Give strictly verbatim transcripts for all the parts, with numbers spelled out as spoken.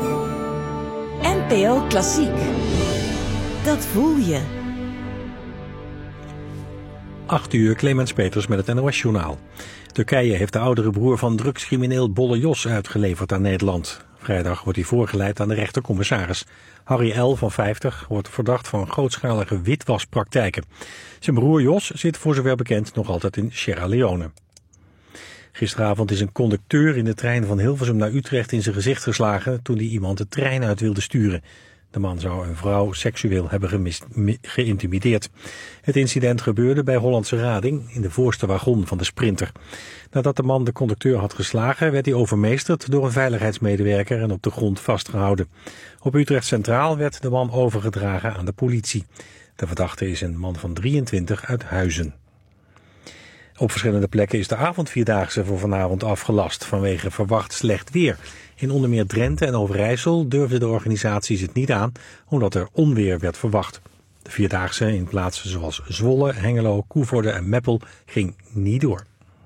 N P O Klassiek. Dat voel je. acht uur, Clemens Peters met het N O S-journaal. Turkije heeft de oudere broer van drugscrimineel Bolle Jos uitgeleverd aan Nederland. Vrijdag wordt hij voorgeleid aan de rechtercommissaris. Harry L. van vijftig wordt verdacht van grootschalige witwaspraktijken. Zijn broer Jos zit voor zover bekend nog altijd in Sierra Leone. Gisteravond is een conducteur in de trein van Hilversum naar Utrecht in zijn gezicht geslagen toen hij iemand de trein uit wilde sturen. De man zou een vrouw seksueel hebben gemist, geïntimideerd. Het incident gebeurde bij Hollandse Rading in de voorste wagon van de Sprinter. Nadat de man de conducteur had geslagen, werd hij overmeesterd door een veiligheidsmedewerker en op de grond vastgehouden. Op Utrecht Centraal werd de man overgedragen aan de politie. De verdachte is een man van drieëntwintig uit Huizen. Op verschillende plekken is de avondvierdaagse voor vanavond afgelast vanwege verwacht slecht weer. In onder meer Drenthe en Overijssel durfden de organisaties het niet aan, omdat er onweer werd verwacht. De vierdaagse in plaatsen zoals Zwolle, Hengelo, Koevoorde en Meppel ging niet door.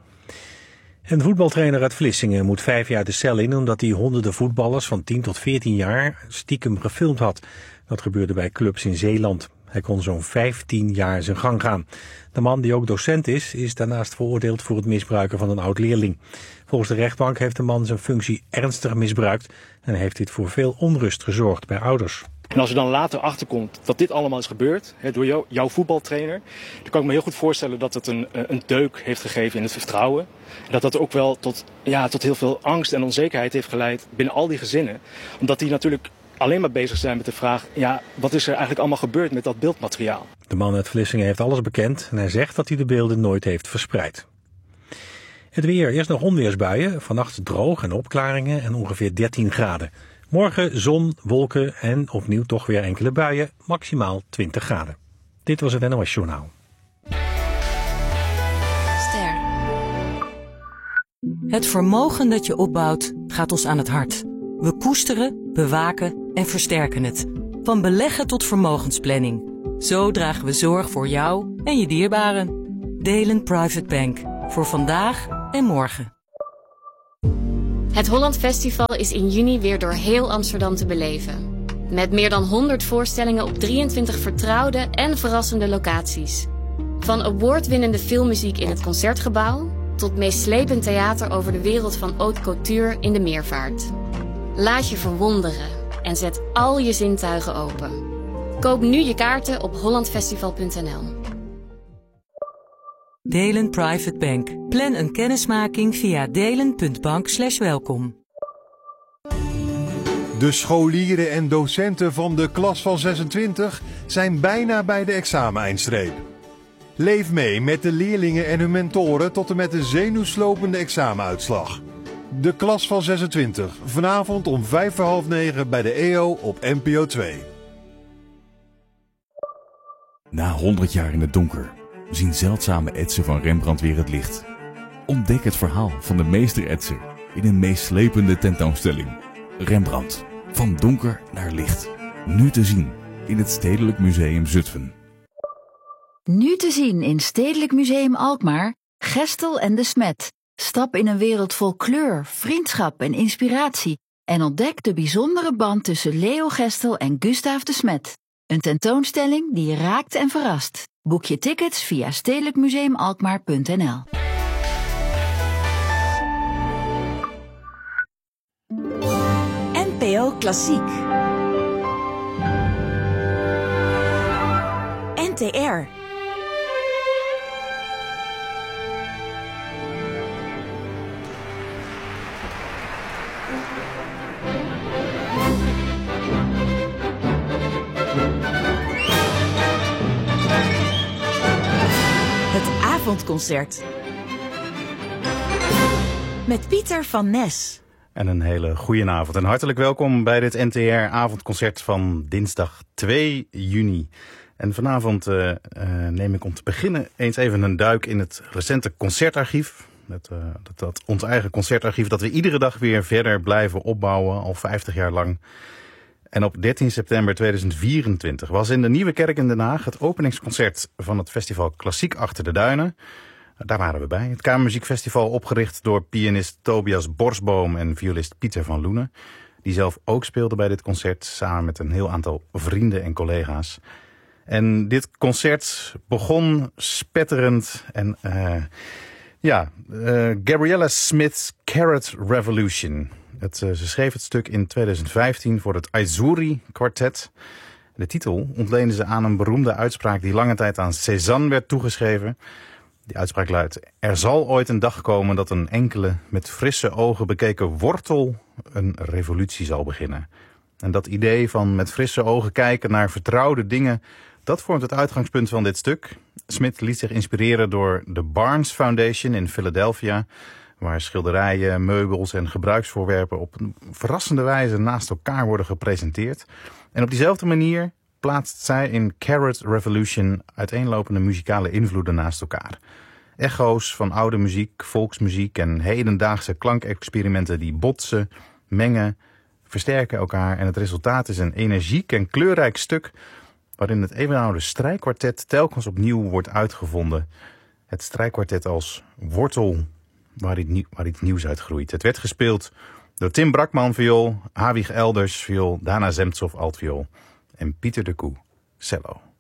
Een voetbaltrainer uit Vlissingen moet vijf jaar de cel in omdat hij honderden voetballers van tien tot veertien jaar stiekem gefilmd had. Dat gebeurde bij clubs in Zeeland. Hij kon zo'n vijftien jaar zijn gang gaan. De man, die ook docent is, is daarnaast veroordeeld voor het misbruiken van een oud-leerling. Volgens de rechtbank heeft de man zijn functie ernstig misbruikt en heeft dit voor veel onrust gezorgd bij ouders. En als er dan later achterkomt dat dit allemaal is gebeurd, hè, door jou, jouw voetbaltrainer, dan kan ik me heel goed voorstellen dat het een, een deuk heeft gegeven in het vertrouwen. En dat dat ook wel tot, ja, tot heel veel angst en onzekerheid heeft geleid binnen al die gezinnen. Omdat die natuurlijk alleen maar bezig zijn met de vraag, ja, wat is er eigenlijk allemaal gebeurd met dat beeldmateriaal? De man uit Vlissingen heeft alles bekend en hij zegt dat hij de beelden nooit heeft verspreid. Het weer, eerst nog onweersbuien, vannacht droog en opklaringen en ongeveer dertien graden. Morgen zon, wolken en opnieuw toch weer enkele buien, maximaal twintig graden. Dit was het N O S-journaal. Ster. Het vermogen dat je opbouwt gaat ons aan het hart. We koesteren, bewaken en versterken het. Van beleggen tot vermogensplanning. Zo dragen we zorg voor jou en je dierbaren. Delen Private Bank. Voor vandaag en morgen. Het Holland Festival is in juni weer door heel Amsterdam te beleven. Met meer dan honderd voorstellingen op drieëntwintig vertrouwde en verrassende locaties. Van awardwinnende filmmuziek in het Concertgebouw tot meeslepend theater over de wereld van haute couture in de Meervaart. Laat je verwonderen en zet al je zintuigen open. Koop nu je kaarten op hollandfestival punt n l. Delen Private Bank. Plan een kennismaking via delen punt bank slash welkom. De scholieren en docenten van de klas van zesentwintig zijn bijna bij de exameneindstreep. Leef mee met de leerlingen en hun mentoren tot en met de zenuwslopende examenuitslag. De klas van zesentwintig, vanavond om vijf voor half negen bij de E O op N P O twee. Na honderd jaar in het donker zien zeldzame etsen van Rembrandt weer het licht. Ontdek het verhaal van de meester-etser in een meeslepende tentoonstelling. Rembrandt, van donker naar licht. Nu te zien in het Stedelijk Museum Zutphen. Nu te zien in Stedelijk Museum Alkmaar, Gestel en de Smet. Stap in een wereld vol kleur, vriendschap en inspiratie en ontdek de bijzondere band tussen Leo Gestel en Gustaaf de Smet. Een tentoonstelling die je raakt en verrast. Boek je tickets via stedelijk museum alkmaar punt n l. N P O Klassiek. N T R. Avondconcert met Pieter van Nes. En een hele goede avond en hartelijk welkom bij dit N T R avondconcert van dinsdag twee juni. En vanavond uh, uh, neem ik om te beginnen eens even een duik in het recente concertarchief. Dat, uh, dat, dat ons eigen concertarchief dat we iedere dag weer verder blijven opbouwen, al vijftig jaar lang. En op dertien september tweeduizend vierentwintig was in de Nieuwe Kerk in Den Haag het openingsconcert van het festival Klassiek Achter de Duinen. Daar waren we bij. Het Kamermuziekfestival opgericht door pianist Tobias Borsboom en violist Pieter van Loenen. die zelf ook speelde bij dit concert, samen met een heel aantal vrienden en collega's. En dit concert begon spetterend en uh, ja, uh, Gabriella Smith's Carrot Revolution. Het, uh, ze schreef het stuk in twintig vijftien voor het Aizuri Quartet. De titel ontleende ze aan een beroemde uitspraak die lange tijd aan Cézanne werd toegeschreven. Die uitspraak luidt: er zal ooit een dag komen dat een enkele met frisse ogen bekeken wortel een revolutie zal beginnen. En dat idee van met frisse ogen kijken naar vertrouwde dingen, dat vormt het uitgangspunt van dit stuk. Smith liet zich inspireren door de Barnes Foundation in Philadelphia, waar schilderijen, meubels en gebruiksvoorwerpen op een verrassende wijze naast elkaar worden gepresenteerd. En op diezelfde manier plaatst zij in Carrot Revolution uiteenlopende muzikale invloeden naast elkaar. Echo's van oude muziek, volksmuziek en hedendaagse klankexperimenten die botsen, mengen, versterken elkaar. En het resultaat is een energiek en kleurrijk stuk waarin het eeuwenoude strijkkwartet telkens opnieuw wordt uitgevonden. Het strijkkwartet als wortel waar iets, nieuw, waar iets nieuws uitgroeit. Het werd gespeeld door Tim Brakman viool, Hawig Elders viool, Dana Zemtsov altviool en Pieter de Koe cello.